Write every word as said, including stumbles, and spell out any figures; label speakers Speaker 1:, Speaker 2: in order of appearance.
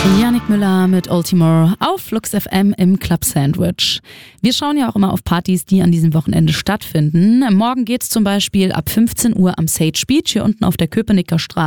Speaker 1: Yannick Müller mit Ultimore auf Flux F M im Club Sandwich. Wir schauen ja auch immer auf Partys, die an diesem Wochenende stattfinden. Morgen geht's zum Beispiel ab fünfzehn Uhr am Sage Beach hier unten auf der Köpenicker Straße